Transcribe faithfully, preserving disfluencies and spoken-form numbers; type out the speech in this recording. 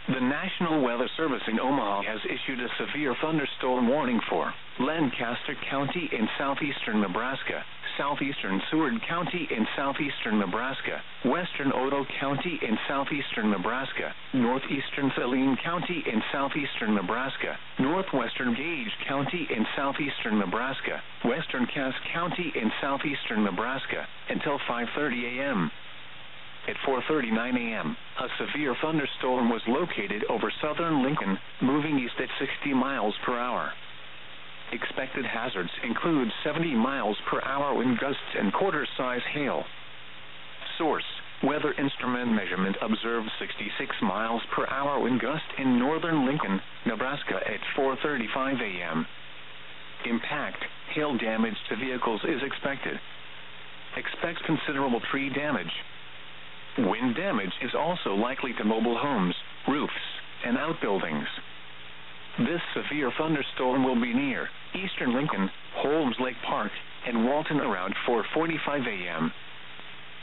The National Weather Service in Omaha has issued a severe thunderstorm warning for Lancaster County in southeastern Nebraska, southeastern Seward County in southeastern Nebraska, western Otoe County in southeastern Nebraska, northeastern Saline County in southeastern Nebraska, northwestern Gage County in southeastern Nebraska, western Cass County in southeastern Nebraska, until five thirty a.m. At four thirty-nine a.m., a severe thunderstorm was located over southern Lincoln, moving east at sixty miles per hour. Expected hazards include seventy miles per hour wind gusts and quarter-size hail. Source: Weather Instrument Measurement observed sixty-six miles per hour wind gust in northern Lincoln, Nebraska at four thirty-five a.m. Impact: hail damage to vehicles is expected. Expect considerable tree damage. Wind damage is also likely to mobile homes, roofs, and outbuildings. This severe thunderstorm will be near eastern Lincoln, Holmes Lake Park, and Walton around four forty-five a.m.